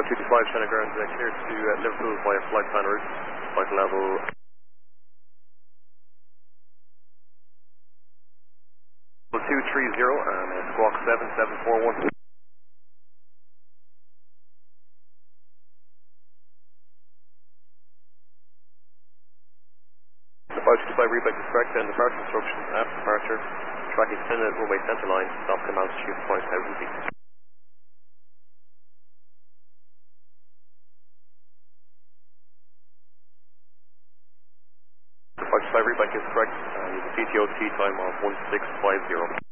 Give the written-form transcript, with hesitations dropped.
225 China Ground, clear to Liverpool via flight plan route, flight level 230 and squawk 7741. Approach to fly reback is correct and departure instruction after departure. Track extended runway center line, stop come altitude 5,000 feet. Approach to fly reback is correct and the CTOT time of 1650.